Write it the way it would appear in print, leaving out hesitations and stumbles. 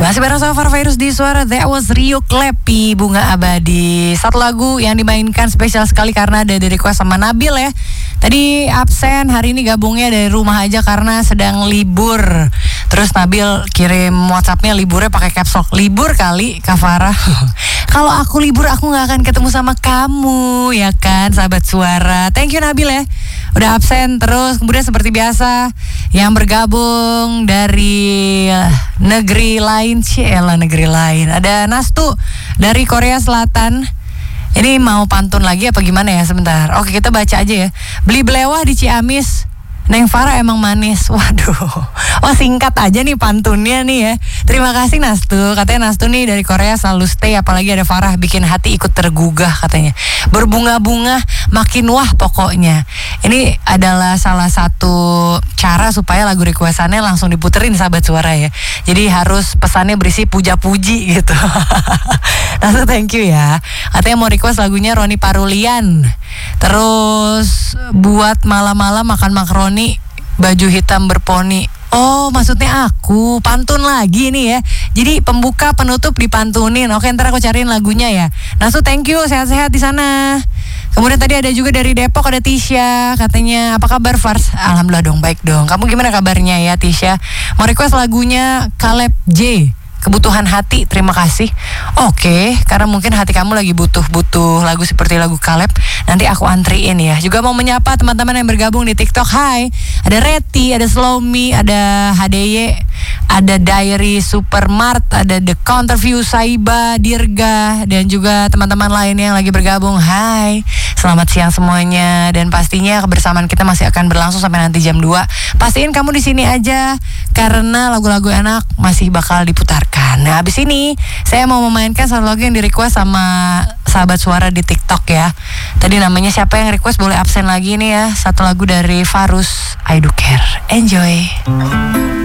Masih bareng sama Virus di Suara. That was Rio Klepi, Bunga Abadi. Satu lagu yang dimainkan spesial sekali karena ada dari request sama Nabil ya. Tadi absen, hari ini gabungnya dari rumah aja karena sedang libur. Terus Nabil kirim WhatsAppnya liburnya pakai caps lock. Libur kali Kak Farah. Kalau aku libur aku gak akan ketemu sama kamu, ya kan sahabat Suara. Thank you Nabil ya. Udah absen terus. Kemudian seperti biasa yang bergabung dari negeri lain, negeri lain. Ada Nastu dari Korea Selatan. Ini mau pantun lagi apa gimana ya, sebentar. Oke, kita baca aja ya. Beli belewah di Ciamis, Neng Farah emang manis. Waduh. Oh, singkat aja nih pantunnya nih ya. Terima kasih Nastu. Katanya Nastu nih dari Korea selalu stay, apalagi ada Farah bikin hati ikut tergugah katanya. Berbunga-bunga makin wah pokoknya. Ini adalah salah satu cara supaya lagu requestannya langsung diputerin sahabat Suara ya. Jadi harus pesannya berisi puja-puji gitu. Nastu thank you ya. Katanya mau request lagunya Roni Parulian. Terus buat malam-malam makan makaroni, baju hitam berponi. Oh, maksudnya aku pantun lagi nih ya. Jadi pembuka penutup dipantunin. Oke, ntar aku cariin lagunya ya. Nasu thank you, sehat-sehat di sana. Kemudian tadi ada juga dari Depok ada Tisha, katanya apa kabar Fars? Alhamdulillah dong, baik dong. Kamu gimana kabarnya ya Tisha? Mau request lagunya Caleb J, Kebutuhan Hati, terima kasih. Oke, karena mungkin hati kamu lagi butuh lagu seperti lagu Caleb. Nanti aku antriin ya. Juga mau menyapa teman-teman yang bergabung di TikTok. Hai, ada Reti, ada Slowme, ada HDY, ada Diary Supermart, ada The Counterview, Saiba, Dirga, dan juga teman-teman lainnya yang lagi bergabung. Hai, selamat siang semuanya. Dan pastinya kebersamaan kita masih akan berlangsung sampai nanti jam 2. Pastiin kamu di sini aja karena lagu-lagu enak masih bakal diputarkan. Nah, abis ini saya mau memainkan satu lagu yang di-request sama sahabat Suara di TikTok ya. Tadi namanya siapa yang request, boleh absen lagi nih ya. Satu lagu dari Farus, I Do Care. Enjoy.